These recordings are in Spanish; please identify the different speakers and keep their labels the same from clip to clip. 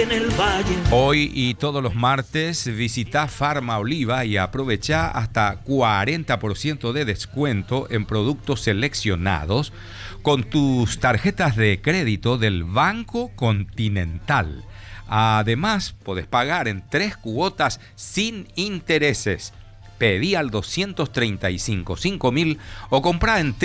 Speaker 1: en el valle.
Speaker 2: Hoy y todos los martes visita Farma Oliva y aprovecha hasta 40% de descuento en productos seleccionados con tus tarjetas de crédito del Banco Continental. Además, podés pagar en 3 cuotas sin intereses. Pedí al 235-5000 o comprá en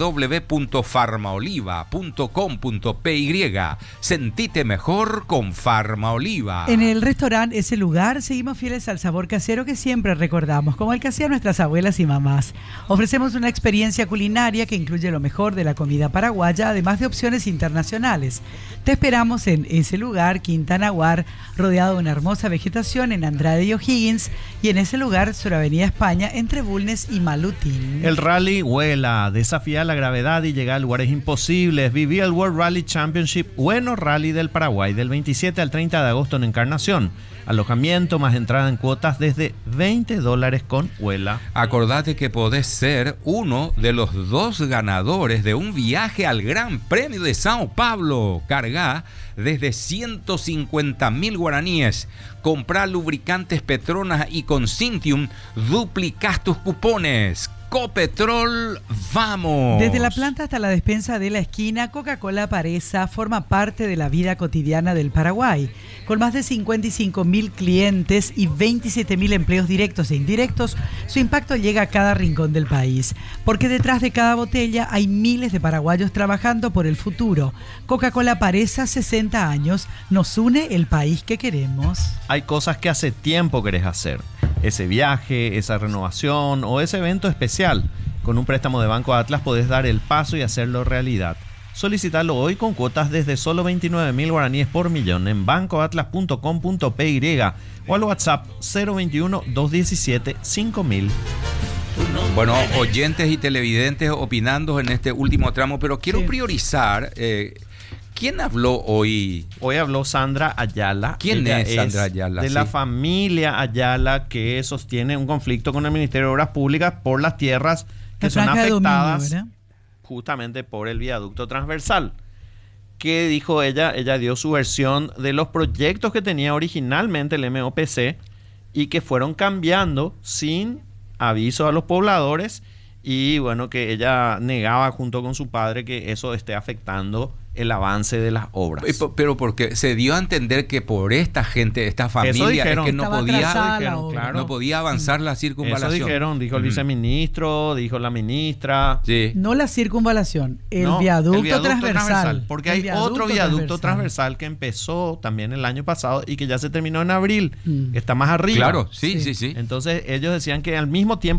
Speaker 2: www.farmaoliva.com.py. Sentite mejor con Farma Oliva.
Speaker 3: En el restaurante Ese Lugar seguimos fieles al sabor casero que siempre recordamos, como el que hacían nuestras abuelas y mamás. Ofrecemos una experiencia culinaria que incluye lo mejor de la comida paraguaya, además de opciones internacionales. Te esperamos en Ese Lugar, Quinta Naguar, rodeado de una hermosa vegetación en Andrade y O'Higgins, y en Ese Lugar, sur Avenida España, entre Bulnes y Malutín.
Speaker 4: El Rally Huela, desafía la gravedad y llega a lugares imposibles. Viví el World Rally Championship Bueno Rally del Paraguay del 27 al 30 de agosto en Encarnación. Alojamiento más entrada en cuotas desde $20 con Huela.
Speaker 2: Acordate que podés ser uno de los 2 ganadores de un viaje al Gran Premio de Sao Paulo. Cargá desde 150.000 guaraníes. Comprá lubricantes Petronas y con Cintium duplicás tus cupones. Copetrol, vamos.
Speaker 3: Desde la planta hasta la despensa de la esquina, Coca-Cola Paresa forma parte de la vida cotidiana del Paraguay. Con más de 55.000 clientes y 27.000 empleos directos e indirectos, su impacto llega a cada rincón del país. Porque detrás de cada botella hay miles de paraguayos trabajando por el futuro. Coca-Cola Paresa, 60 años, nos une el país que queremos.
Speaker 4: Hay cosas que hace tiempo querés hacer. Ese viaje, esa renovación o ese evento especial. Con un préstamo de Banco Atlas podés dar el paso y hacerlo realidad. Solicitalo hoy con cuotas desde solo 29.000 guaraníes por millón en bancoatlas.com.py o al WhatsApp 021-217-5000.
Speaker 2: Bueno, oyentes y televidentes opinando en este último tramo, pero quiero priorizar... ¿Quién habló hoy?
Speaker 4: Hoy habló Sandra Ayala.
Speaker 2: ¿Quién es Sandra Ayala?
Speaker 4: De la familia Ayala, que sostiene un conflicto con el Ministerio de Obras Públicas por las tierras que son afectadas justamente por el viaducto transversal. ¿Qué dijo ella? Ella dio su versión de los proyectos que tenía originalmente el MOPC y que fueron cambiando sin aviso a los pobladores, y bueno, que ella negaba junto con su padre que eso esté afectando el avance de las obras.
Speaker 2: Pero porque se dio a entender que por esta gente, esta familia,
Speaker 4: dijeron,
Speaker 2: es que no podía avanzar la
Speaker 4: Eso
Speaker 2: circunvalación.
Speaker 4: dijo el viceministro, dijo la ministra.
Speaker 2: Sí.
Speaker 3: No la circunvalación, el viaducto transversal.
Speaker 4: Porque hay otro viaducto transversal que empezó también el año pasado y que ya se terminó en abril, que está más arriba.
Speaker 2: Claro, sí.
Speaker 4: Entonces ellos decían que al mismo tiempo